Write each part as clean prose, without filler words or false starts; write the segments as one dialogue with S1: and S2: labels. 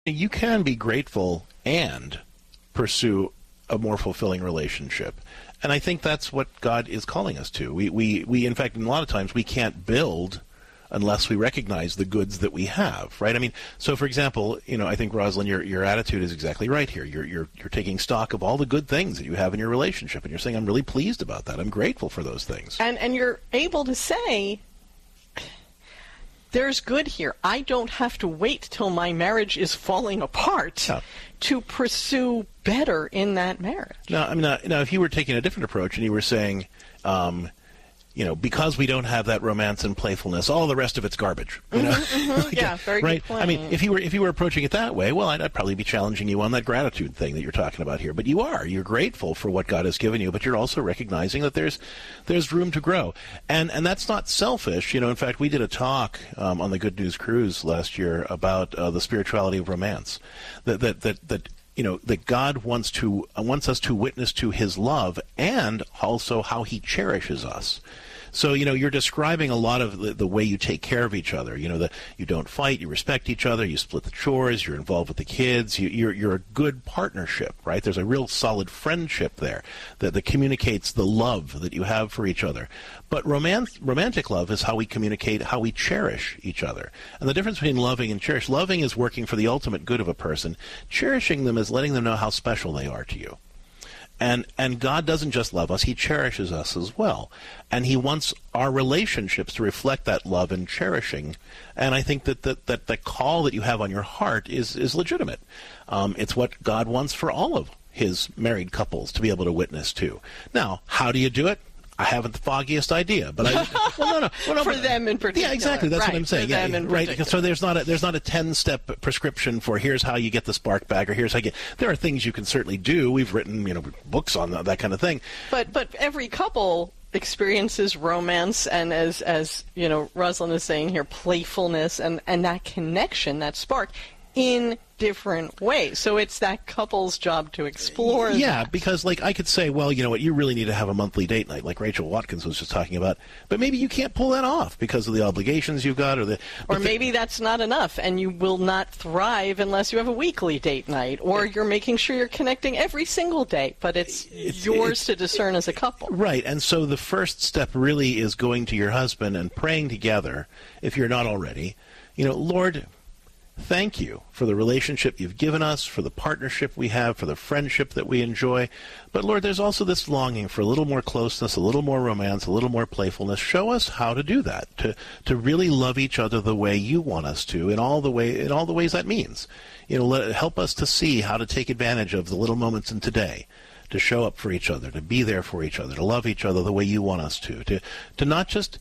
S1: You can be grateful and pursue a more fulfilling relationship. And I think that's what God is calling us to. We in fact, a lot of times we can't build unless we recognize the goods that we have, right? I mean, so for example, I think, Rosalind, your attitude is exactly right here. You're taking stock of all the good things that you have in your relationship, and you're saying, I'm really pleased about that. I'm grateful for those things.
S2: And you're able to say, there's good here. I don't have to wait till my marriage is falling apart to pursue better in that marriage.
S1: Now, I mean, now, if you were taking a different approach and you were saying, because we don't have that romance and playfulness, all the rest of it's garbage.
S2: Yeah, very
S1: right?
S2: good point.
S1: I mean, if you were approaching it that way, well, I'd probably be challenging you on that gratitude thing that you're talking about here. But you're grateful for what God has given you, but you're also recognizing that there's room to grow, and that's not selfish. In fact, we did a talk on the Good News Cruise last year about the spirituality of romance. That God wants us to witness to His love and also how He cherishes us. So, you're describing a lot of the way you take care of each other. That you don't fight, you respect each other, you split the chores, you're involved with the kids, you're a good partnership, right? There's a real solid friendship there that communicates the love that you have for each other. But romantic love is how we communicate, how we cherish each other. And the difference between loving and cherish, loving is working for the ultimate good of a person. Cherishing them is letting them know how special they are to you. And God doesn't just love us, He cherishes us as well. And He wants our relationships to reflect that love and cherishing. And I think that the call that you have on your heart is legitimate. It's what God wants for all of His married couples to be able to witness to. Now, how do you do it? I haven't the foggiest idea, but
S2: for them in particular.
S1: Yeah, exactly. That's what I'm saying.
S2: For them in particular.
S1: So there's not a 10-step prescription for here's how you get the spark back, or here's how you get. There are things you can certainly do. We've written books on that kind of thing.
S2: But every couple experiences romance, and as Rosalind is saying here, playfulness and that connection, that spark, in different ways. So it's that couple's job to explore that.
S1: Because I could say, well, you know what, you really need to have a monthly date night, like Rachel Watkins was just talking about, but maybe you can't pull that off because of the obligations you've got,
S2: or maybe that's not enough, and you will not thrive unless you have a weekly date night, or you're making sure you're connecting every single day, but it's yours to discern as a couple.
S1: Right, and so the first step really is going to your husband and praying together, if you're not already, Lord, thank you for the relationship you've given us, for the partnership we have, for the friendship that we enjoy. But Lord, there's also this longing for a little more closeness, a little more romance, a little more playfulness. Show us how to do that, to really love each other the way you want us to, in all the ways that means. Help us to see how to take advantage of the little moments in today, to show up for each other, to be there for each other, to love each other the way you want us to not just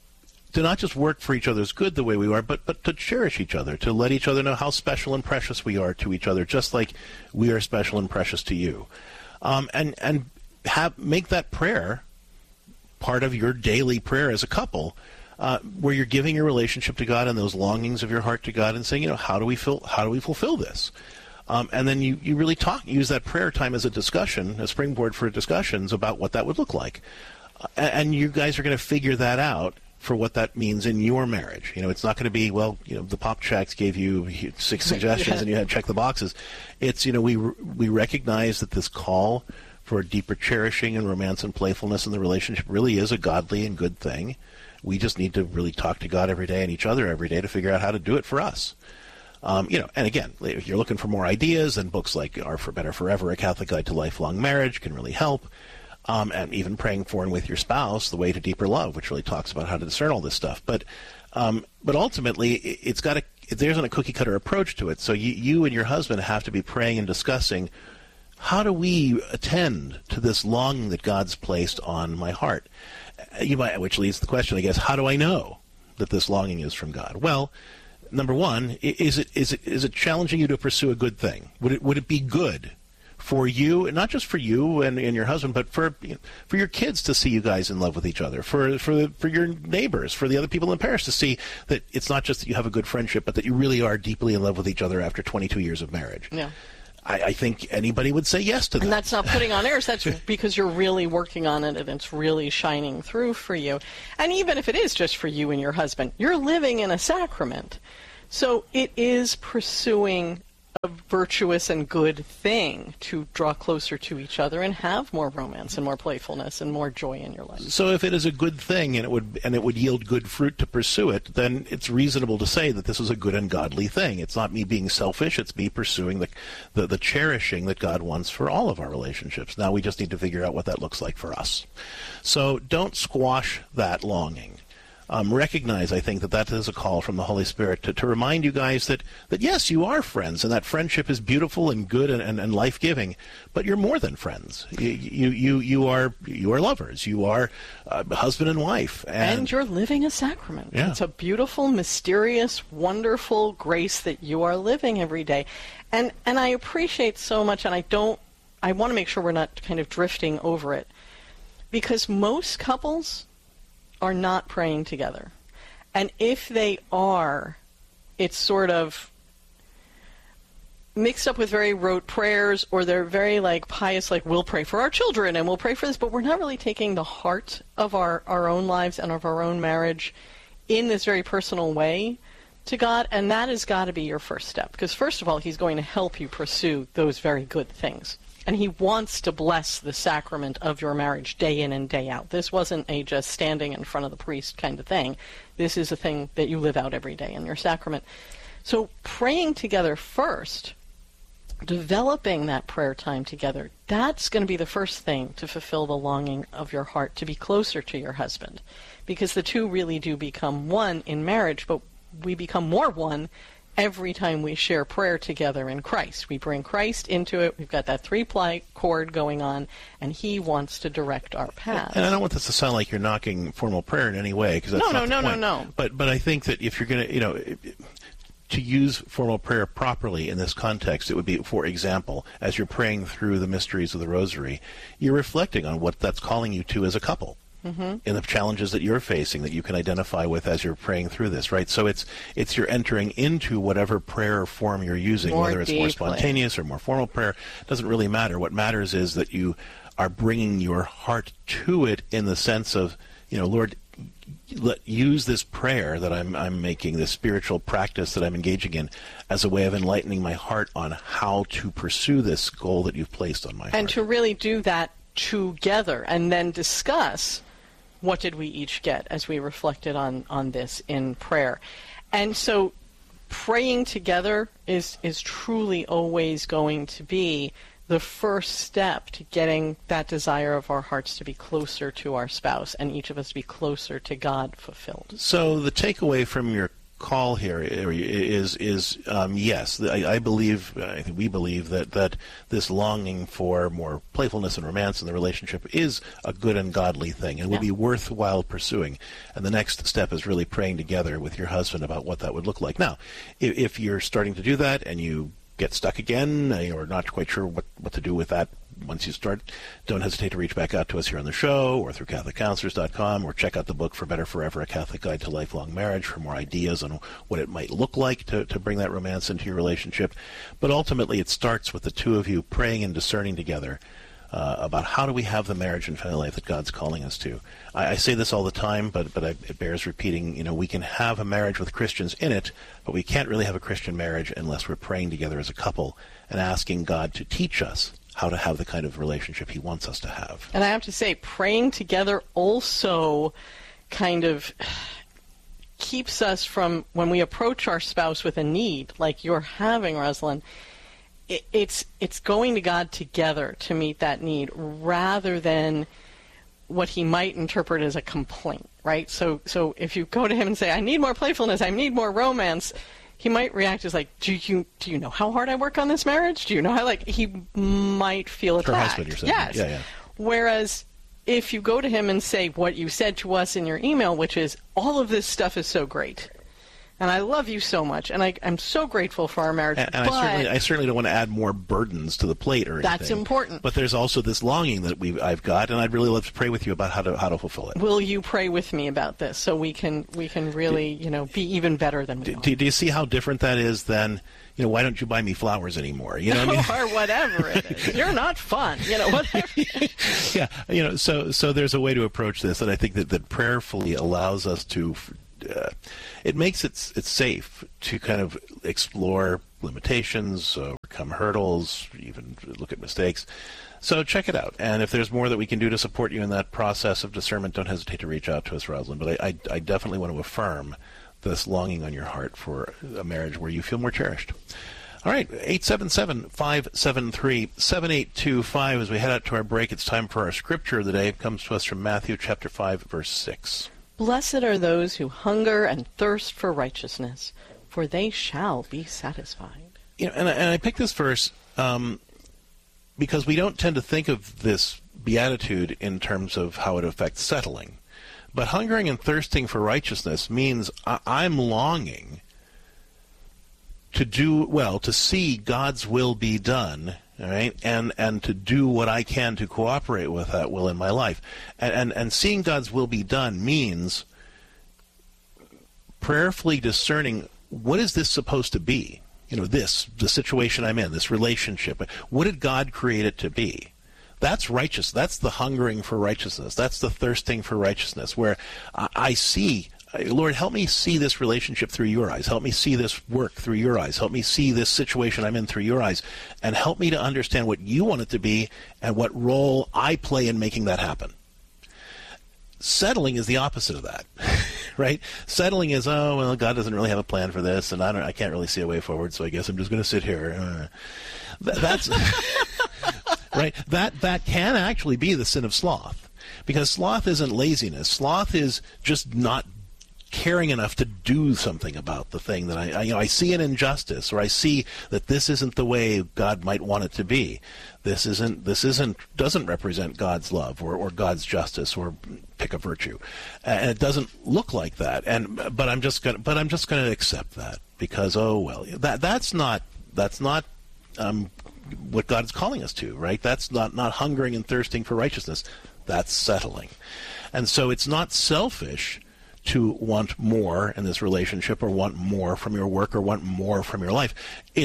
S1: work for each other's good the way we are, but to cherish each other, to let each other know how special and precious we are to each other, just like we are special and precious to you. And make that prayer part of your daily prayer as a couple, where you're giving your relationship to God and those longings of your heart to God and saying, how do we fulfill this? And then you really use that prayer time as a springboard for discussions about what that would look like. And you guys are going to figure that out for what that means in your marriage. It's not going to be, the pop checks gave you 6 suggestions and you had to check the boxes. It's, we recognize that this call for deeper cherishing and romance and playfulness in the relationship really is a godly and good thing. We just need to really talk to God every day and each other every day to figure out how to do it for us. And again, if you're looking for more ideas, and books like Are for Better Forever, A Catholic Guide to Lifelong Marriage can really help. And even praying for and with your spouse, The Way to Deeper Love, which really talks about how to discern all this stuff. But ultimately, there isn't a cookie-cutter approach to it. So you and your husband have to be praying and discussing, how do we attend to this longing that God's placed on my heart? Which leads to the question, I guess, how do I know that this longing is from God? Well, number one, is it challenging you to pursue a good thing? Would it be good for you, and not just for you and your husband, but for your kids to see you guys in love with each other, for your neighbors, for the other people in the parish to see that it's not just that you have a good friendship, but that you really are deeply in love with each other after 22 years of marriage.
S2: Yeah.
S1: I think anybody would say yes to that.
S2: And that's not putting on airs. That's because you're really working on it and it's really shining through for you. And even if it is just for you and your husband, you're living in a sacrament. So it is pursuing virtuous and good thing to draw closer to each other and have more romance and more playfulness and more joy in your life.
S1: So if it is a good thing and it would yield good fruit to pursue it, then it's reasonable to say that this is a good and godly thing. It's not me being selfish, it's me pursuing the cherishing that God wants for all of our relationships. Now we just need to figure out what that looks like for us. So don't squash that longing. Recognize, I think, that is a call from the Holy Spirit to remind you guys that yes, you are friends, and that friendship is beautiful and good and life-giving, but you're more than friends. You are lovers. You are husband and wife.
S2: And you're living a sacrament.
S1: Yeah.
S2: It's a beautiful, mysterious, wonderful grace that you are living every day. And I appreciate so much, and I want to make sure we're not kind of drifting over it, because most couples are not praying together. And if they are, it's sort of mixed up with very rote prayers, or they're very pious, we'll pray for our children and we'll pray for this, but we're not really taking the heart of our own lives and of our own marriage in this very personal way to God. And that has got to be your first step, because first of all, he's going to help you pursue those very good things. And he wants to bless the sacrament of your marriage day in and day out. This wasn't a just standing in front of the priest kind of thing. This is a thing that you live out every day in your sacrament. So praying together first, developing that prayer time together, that's going to be the first thing to fulfill the longing of your heart, to be closer to your husband. Because the two really do become one in marriage, but we become more one every time we share prayer together in Christ. We bring Christ into it. We've got that three-ply cord going on, and he wants to direct our paths.
S1: And I don't want this to sound like you're knocking formal prayer in any way, because that's not the point.
S2: No.
S1: But I think that if you're going to use formal prayer properly in this context, it would be, for example, as you're praying through the mysteries of the Rosary, you're reflecting on what that's calling you to as a couple. Mm-hmm. In the challenges that you're facing that you can identify with as you're praying through this, right? So it's you're entering into whatever prayer form you're using, whether it's more spontaneous or more formal prayer. It doesn't really matter. What matters is that you are bringing your heart to it in the sense of, Lord, use this prayer that I'm making, this spiritual practice that I'm engaging in, as a way of enlightening my heart on how to pursue this goal that you've placed on my heart.
S2: And to really do that together and then discuss what did we each get as we reflected on this in prayer. And so praying together is truly always going to be the first step to getting that desire of our hearts to be closer to our spouse and each of us to be closer to God fulfilled.
S1: So the takeaway from your call here is yes, I think we believe that this longing for more playfulness and romance in the relationship is a good and godly thing and would be worthwhile pursuing. And the next step is really praying together with your husband about what that would look like. Now, if you're starting to do that and you get stuck again, or not quite sure what to do with that once you start, don't hesitate to reach back out to us here on the show or through CatholicCounselors.com, or check out the book For Better Forever, A Catholic Guide to Lifelong Marriage for more ideas on what it might look like to bring that romance into your relationship. But ultimately, it starts with the two of you praying and discerning together about how do we have the marriage and family life that God's calling us to. I say this all the time, but it bears repeating. We can have a marriage with Christians in it, but we can't really have a Christian marriage unless we're praying together as a couple and asking God to teach us how to have the kind of relationship he wants us to have.
S2: And I have to say, praying together also kind of keeps us from, when we approach our spouse with a need, like you're having, Rosalind, it's going to God together to meet that need rather than what he might interpret as a complaint, right? So if you go to him and say, I need more playfulness, I need more romance, he might react as like, do you know how hard I work on this marriage? Do you know how, he might feel attacked.
S1: Her husband, you're saying.
S2: Yes.
S1: Yeah.
S2: Whereas if you go to him and say what you said to us in your email, which is, all of this stuff is so great, and I love you so much, and I'm so grateful for our marriage.
S1: And I certainly don't want to add more burdens to the plate or anything.
S2: That's important.
S1: But there's also this longing that I've got, and I'd really love to pray with you about how to fulfill it.
S2: Will you pray with me about this so we can really be even better than we are?
S1: Do you see how different that is than, why don't you buy me flowers anymore? You know what I mean?
S2: Or whatever it is. You're not fun. Whatever.
S1: Yeah. So there's a way to approach this that I think that prayerfully allows us to it makes it's safe to kind of explore limitations, overcome hurdles, even look at mistakes. So check it out. And if there's more that we can do to support you in that process of discernment, don't hesitate to reach out to us, Rosalind. But I definitely want to affirm this longing on your heart for a marriage where you feel more cherished. All right, 877-573-7825. As we head out to our break, it's time for our scripture of the day. It comes to us from Matthew chapter 5, verse 6.
S2: Blessed are those who hunger and thirst for righteousness, for they shall be satisfied.
S1: And I picked this verse because we don't tend to think of this beatitude in terms of how it affects settling. But hungering and thirsting for righteousness means I'm longing to do well, to see God's will be done, all right, and to do what I can to cooperate with that will in my life. And seeing God's will be done means prayerfully discerning, what is this supposed to be? The situation I'm in, this relationship. What did God create it to be? That's righteous. That's the hungering for righteousness. That's the thirsting for righteousness, where I see, Lord, help me see this relationship through your eyes. Help me see this work through your eyes. Help me see this situation I'm in through your eyes. And help me to understand what you want it to be and what role I play in making that happen. Settling is the opposite of that, right? Settling is, God doesn't really have a plan for this, and I can't really see a way forward, so I guess I'm just going to sit here. That's right. That can actually be the sin of sloth, because sloth isn't laziness. Sloth is just not caring enough to do something about the thing that I see an injustice, or I see that this isn't the way God might want it to be. This doesn't represent God's love or God's justice, or pick a virtue, and it doesn't look like that. But I'm just going to accept that, because that's not what God is calling us to, right? That's not hungering and thirsting for righteousness. That's settling. And so it's not selfish to want more in this relationship, or want more from your work, or want more from your life.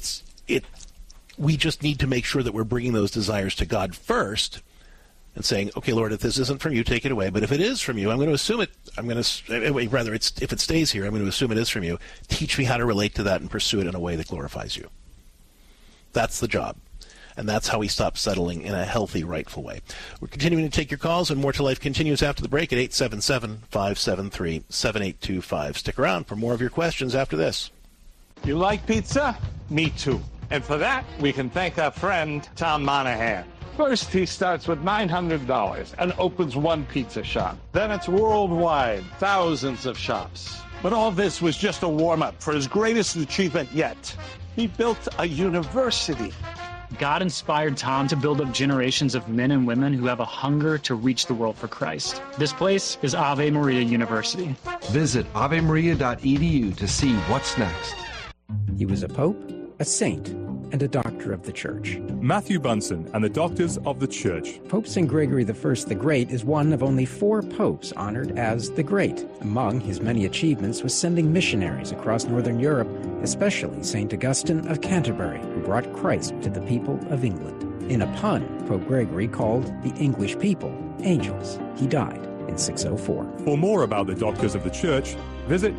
S1: We just need to make sure that we're bringing those desires to God first and saying, okay, Lord, if this isn't from you, take it away. But if it is from you, I'm going to assume it. If it stays here, I'm going to assume it is from you. Teach me how to relate to that and pursue it in a way that glorifies you. That's the job. And that's how we stop settling in a healthy, rightful way. We're continuing to take your calls, and More to Life continues after the break at 877-573-7825. Stick around for more of your questions after this.
S3: You like pizza? Me too. And for that, we can thank our friend, Tom Monahan. First, he starts with $900 and opens one pizza shop. Then it's worldwide, thousands of shops. But all this was just a warm-up for his greatest achievement yet. He built a university.
S4: God inspired Tom to build up generations of men and women who have a hunger to reach the world for Christ. This place is Ave Maria University.
S5: Visit avemaria.edu to see what's next.
S6: He was a pope, a saint, and a doctor of the Church.
S7: Matthew Bunson and the Doctors of the Church.
S6: Pope St. Gregory I the Great is one of only 4 popes honored as the Great. Among his many achievements was sending missionaries across Northern Europe, especially St. Augustine of Canterbury, who brought Christ to the people of England. In a pun, Pope Gregory called the English people angels. He died in 604.
S7: For more about the Doctors of the Church, visit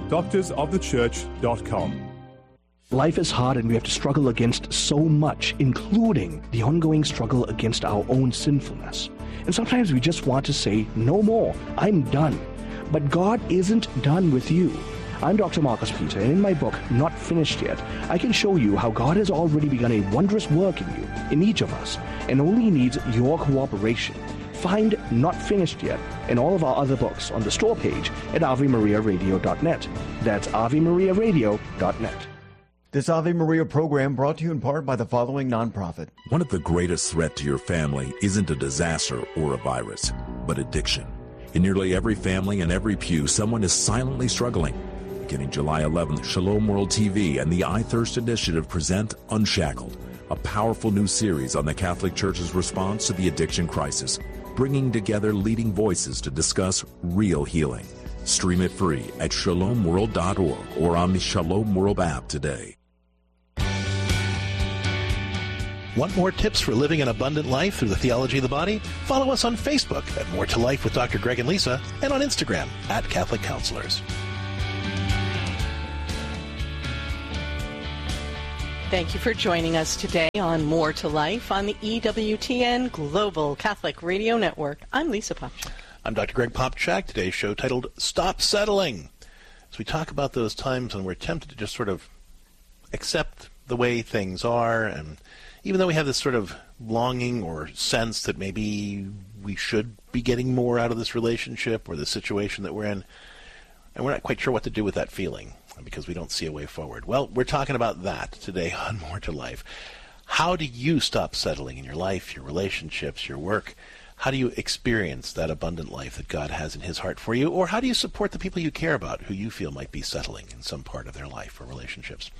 S7: doctorsofthechurch.com.
S8: Life is hard, and we have to struggle against so much, including the ongoing struggle against our own sinfulness. And sometimes we just want to say, no more, I'm done. But God isn't done with you. I'm Dr. Marcus Peter, and in my book, Not Finished Yet, I can show you how God has already begun a wondrous work in you, in each of us, and only needs your cooperation. Find Not Finished Yet and all of our other books on the store page at AveMariaRadio.net. That's AveMariaRadio.net.
S9: This Ave Maria program brought to you in part by the following nonprofit.
S10: One of the greatest threats to your family isn't a disaster or a virus, but addiction. In nearly every family and every pew, someone is silently struggling. Beginning July 11th, Shalom World TV and the I Thirst Initiative present Unshackled, a powerful new series on the Catholic Church's response to the addiction crisis, bringing together leading voices to discuss real healing. Stream it free at shalomworld.org or on the Shalom World app today.
S1: Want more tips for living an abundant life through the theology of the body? Follow us on Facebook at More to Life with Dr. Greg and Lisa, and on Instagram at Catholic Counselors.
S2: Thank you for joining us today on More to Life on the EWTN Global Catholic Radio Network. I'm Lisa Popchak.
S1: I'm Dr. Greg Popchak. Today's show titled Stop Settling. As we talk about those times when we're tempted to just sort of accept the way things are, and even though we have this sort of longing or sense that maybe we should be getting more out of this relationship or the situation that we're in, and we're not quite sure what to do with that feeling because we don't see a way forward. Well, we're talking about that today on More to Life. How do you stop settling in your life, your relationships, your work? How do you experience that abundant life that God has in his heart for you? Or how do you support the people you care about who you feel might be settling in some part of their life or relationships?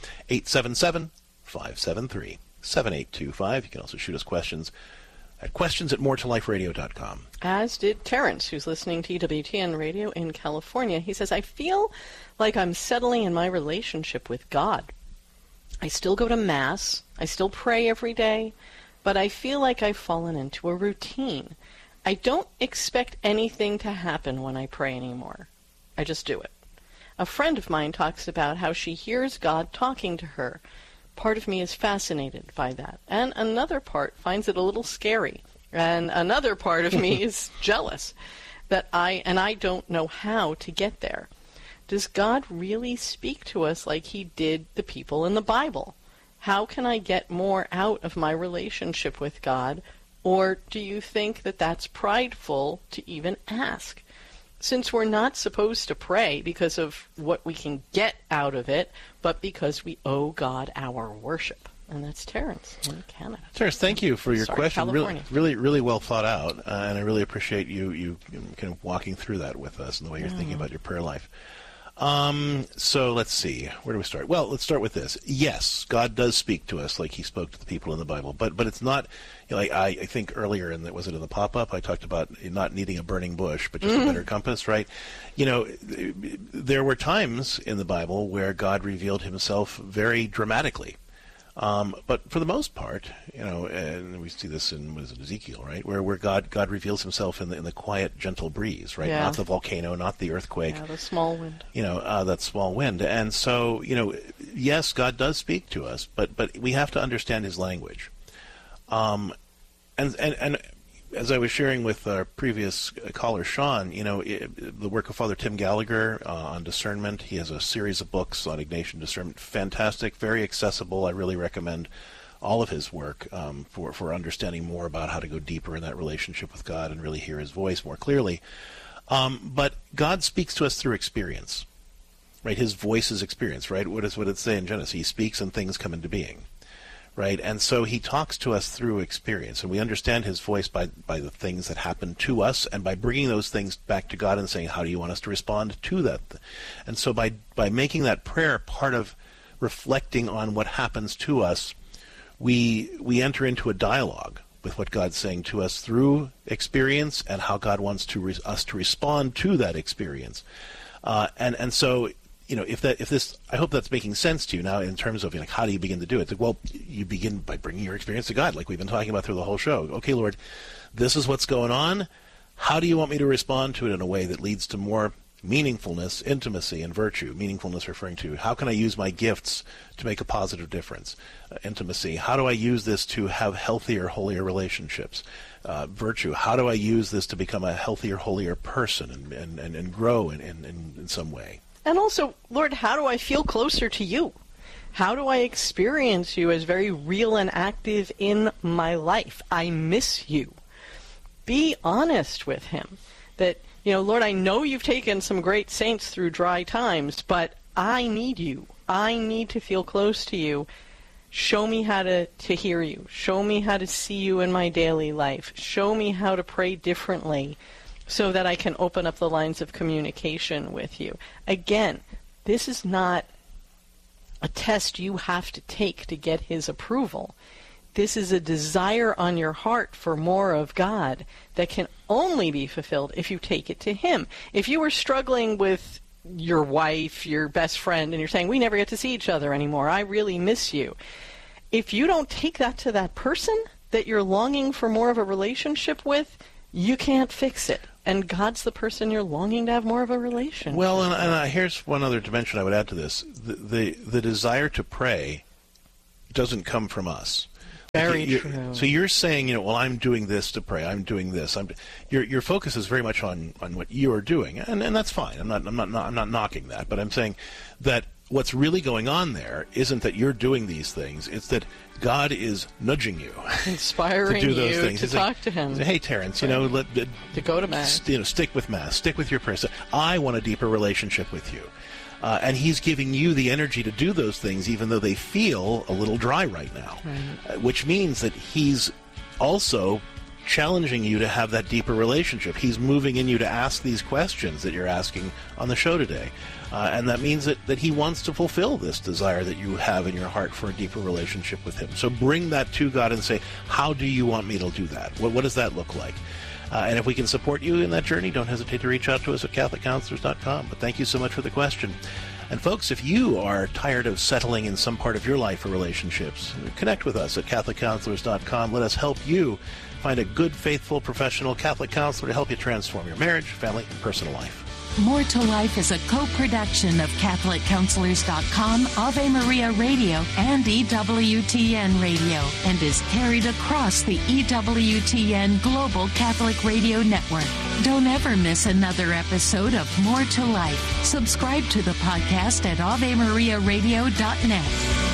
S1: 877-573-7825. You can also shoot us questions at questions@moretoliferadio.com.
S2: As did Terrence, who's listening to EWTN Radio in California. He says, I feel like I'm settling in my relationship with God. I still go to Mass. I still pray every day. But I feel like I've fallen into a routine. I don't expect anything to happen when I pray anymore. I just do it. A friend of mine talks about how she hears God talking to her. Part of me is fascinated by that. And another part finds it a little scary. And another part of me is jealous that I don't know how to get there. Does God really speak to us like he did the people in the Bible? How can I get more out of my relationship with God? Or do you think that that's prideful to even ask? Since we're not supposed to pray because of what we can get out of it, but because we owe God our worship. And that's Terrence in Canada.
S1: Terrence, thank you for your question.
S2: California.
S1: Really well thought out, and I really appreciate you kind of walking through that with us and the way you're thinking about your prayer life. So let's see. Where do we start? Well, let's start with this. Yes, God does speak to us like he spoke to the people in the Bible, but it's not, like I think earlier in the pop-up, I talked about not needing a burning bush, but just a better compass, right? There were times in the Bible where God revealed himself very dramatically. But for the most part, and we see this in Ezekiel, right, where God reveals himself in the quiet, gentle breeze, right, not the volcano, not the earthquake,
S2: the small wind,
S1: that small wind. And so, yes, God does speak to us, but we have to understand his language. And as I was sharing with our previous caller, Sean, the work of Father Tim Gallagher on discernment. He has a series of books on Ignatian discernment. Fantastic, very accessible. I really recommend all of his work for understanding more about how to go deeper in that relationship with God and really hear his voice more clearly. But God speaks to us through experience, right? His voice is experience, right? What does it say in Genesis? He speaks and things come into being. Right, and so he talks to us through experience, and we understand his voice by the things that happen to us, and by bringing those things back to God and saying, how do you want us to respond to that? And so by making that prayer part of reflecting on what happens to us, we enter into a dialogue with what God's saying to us through experience and how God wants us to respond to that experience. And so, if this, I hope that's making sense to you now in terms of how do you begin to do it? Well, you begin by bringing your experience to God, like we've been talking about through the whole show. Okay, Lord, this is what's going on. How do you want me to respond to it in a way that leads to more meaningfulness, intimacy, and virtue? Meaningfulness referring to how can I use my gifts to make a positive difference? Intimacy, how do I use this to have healthier, holier relationships? Virtue, how do I use this to become a healthier, holier person and grow in some way?
S2: And also, Lord, how do I feel closer to you? How do I experience you as very real and active in my life? I miss you. Be honest with him that, Lord, I know you've taken some great saints through dry times, but I need you. I need to feel close to you. Show me how to hear you. Show me how to see you in my daily life. Show me how to pray differently so that I can open up the lines of communication with you. Again, this is not a test you have to take to get his approval. This is a desire on your heart for more of God that can only be fulfilled if you take it to him. If you were struggling with your wife, your best friend, and you're saying, we never get to see each other anymore, I really miss you. If you don't take that to that person that you're longing for more of a relationship with, you can't fix it. And God's the person you're longing to have more of a relationship.
S1: Well, and here's one other dimension I would add to this. The desire to pray doesn't come from us.
S2: Very true.
S1: So you're saying, well, I'm doing this to pray. I'm doing this. Your focus is very much on what you are doing, and that's fine. I'm not knocking that, but I'm saying that what's really going on there isn't that you're doing these things. It's that God is nudging you,
S2: inspiring
S1: to do those
S2: you
S1: things.
S2: to talk to Him.
S1: Hey, Terrence, to
S2: go to Mass.
S1: Stick with Mass. Stick with your prayers. I want a deeper relationship with you. And He's giving you the energy to do those things, even though they feel a little dry right now. Right. Which means that He's also challenging you to have that deeper relationship. He's moving in you to ask these questions that you're asking on the show today. And that means that He wants to fulfill this desire that you have in your heart for a deeper relationship with Him. So bring that to God and say, how do you want me to do that? What does that look like? And if we can support you in that journey, don't hesitate to reach out to us at CatholicCounselors.com. But thank you so much for the question. And folks, if you are tired of settling in some part of your life or relationships, connect with us at CatholicCounselors.com. Let us help you find a good, faithful, professional Catholic counselor to help you transform your marriage, family, and personal life.
S11: More to Life is a co-production of CatholicCounselors.com, Ave Maria Radio, and EWTN Radio, and is carried across the EWTN Global Catholic Radio Network. Don't ever miss another episode of More to Life. Subscribe to the podcast at AveMariaRadio.net.